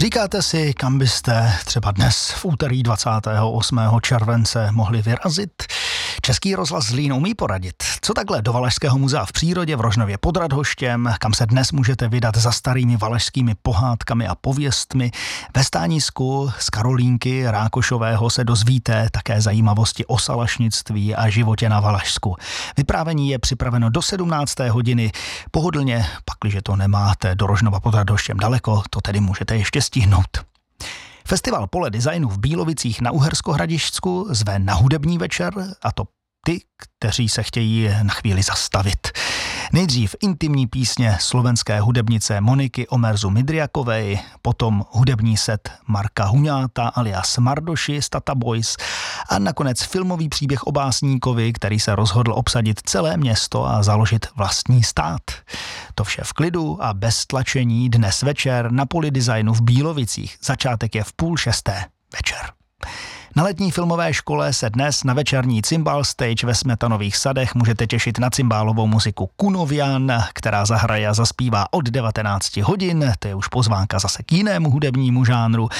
Říkáte si, kam byste třeba dnes v úterý 28. července mohli vyrazit? Český rozhlas Zlín umí poradit. Co takhle do Valašského muzea v přírodě v Rožnově pod Radhoštěm, kam se dnes můžete vydat za starými valašskými pohádkami a pověstmi. Ve stánisku z Karolínky Rákošového se dozvíte také zajímavosti o salašnictví a životě na Valašsku. Vyprávění je připraveno do 17. hodiny. Pohodlně, pakliže to nemáte do Rožnova pod Radhoštěm daleko, to tedy můžete ještě stihnout. Festival Pole designu v Bílovicích na Uherskohradišťsku zve na hudební večer, a to ty, kteří se chtějí na chvíli zastavit. Nejdřív intimní písně slovenské hudebnice Moniky Omerzu Midriakovej, potom hudební set Marka Huňáta alias Mardoši z Tata Boys a nakonec filmový příběh o básníkovi, který se rozhodl obsadit celé město a založit vlastní stát. To vše v klidu a bez tlačení dnes večer na Poli designu v Bílovicích. Začátek je v 5:30 večer. Na letní filmové škole se dnes na večerní cymbal stage ve Smetanových sadech můžete těšit na cymbálovou muziku Kunovian, která zahraje a zaspívá od 19 hodin. To je už pozvánka zase k jinému hudebnímu žánru.